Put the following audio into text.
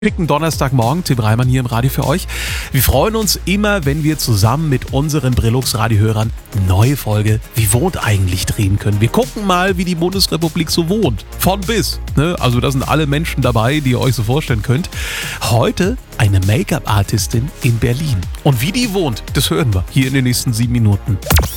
Schicken Donnerstagmorgen, Tim Reimann hier im Radio für euch. Wir freuen uns immer, wenn wir zusammen mit unseren Brillux-Radiohörern eine neue Folge Wie wohnt eigentlich drehen können. Wir gucken mal, wie die Bundesrepublik so wohnt. Von bis. Ne? Also da sind alle Menschen dabei, die ihr euch so vorstellen könnt. Heute eine Make-up-Artistin in Berlin. Und wie die wohnt, das hören wir hier in den nächsten 7 Minuten.